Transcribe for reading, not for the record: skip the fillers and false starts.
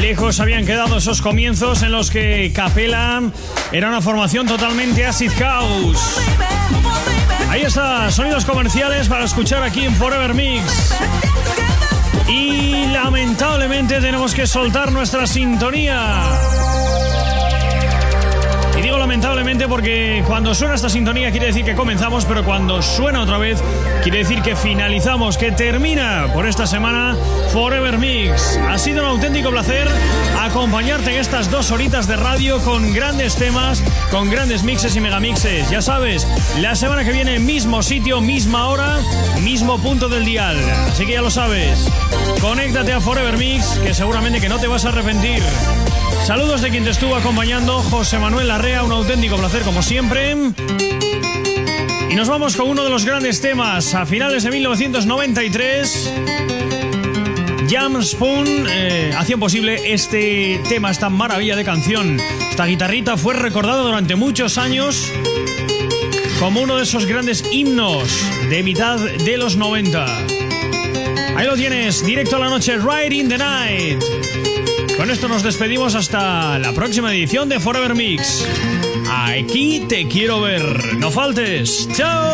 lejos habían quedado esos comienzos en los que Capella era una formación totalmente acid house. Ahí está, sonidos comerciales para escuchar aquí en Forever Mix. Y lamentablemente tenemos que soltar nuestra sintonía. Y digo lamentablemente porque cuando suena esta sintonía quiere decir que comenzamos, pero cuando suena otra vez quiere decir que finalizamos, que termina por esta semana Forever Mix. Ha sido un auténtico placer acompañarte en estas 2 horitas de radio con grandes temas, con grandes mixes y megamixes. Ya sabes, la semana que viene mismo sitio, misma hora, mismo punto del dial. Así que ya lo sabes, conéctate a Forever Mix, que seguramente que no te vas a arrepentir. Saludos de quien te estuvo acompañando, José Manuel Larrea, un auténtico placer como siempre. Y nos vamos con uno de los grandes temas. A finales de 1993, Jam Spoon hacían posible este tema, esta maravilla de canción. Esta guitarrita fue recordada durante muchos años como uno de esos grandes himnos de mitad de los 90. Ahí lo tienes, directo a la noche, Right in the Night. Con esto nos despedimos hasta la próxima edición de Forever Mix. Aquí te quiero ver. No faltes. ¡Chao!